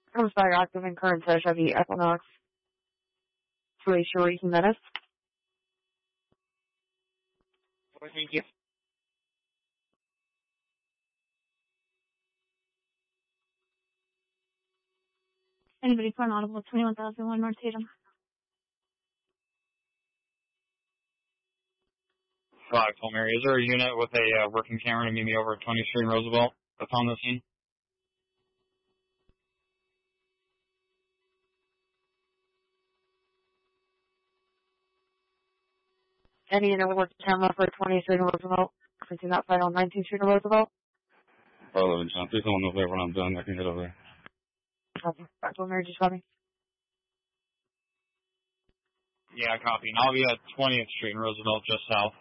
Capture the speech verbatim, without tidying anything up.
Comes back active in current search of the Equinox. To a Shuri Jimenez. Thank you. Anybody for an audible twenty-one thousand one North Tatum? Five, Mary. Is there a unit with a uh, working camera to meet me over at twentieth Street and Roosevelt that's on the scene? Any unit with working camera for twentieth Street and Roosevelt? Cruising that side on nineteenth Street and Roosevelt? Oh, eleven, John. Please someone knows there when I'm done. I can head over there. Okay. Back to Mary, just call me. Yeah, copy. And I'll be at twentieth Street and Roosevelt, just south.